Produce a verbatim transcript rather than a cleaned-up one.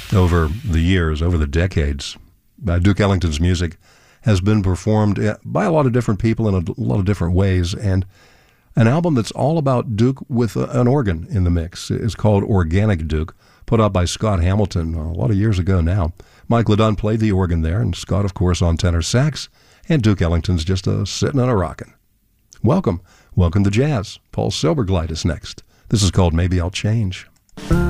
over the years, over the decades. Uh, Duke Ellington's music has been performed by a lot of different people in a lot of different ways, and an album that's all about Duke with a, an organ in the mix is called Organic Duke, put out by Scott Hamilton a lot of years ago now. Mike LeDunn played the organ there, and Scott, of course, on tenor sax, and Duke Ellington's just a sitting and a rockin'. Welcome. Welcome to jazz. Paul Silbergleit is next. This is called Maybe I'll Change.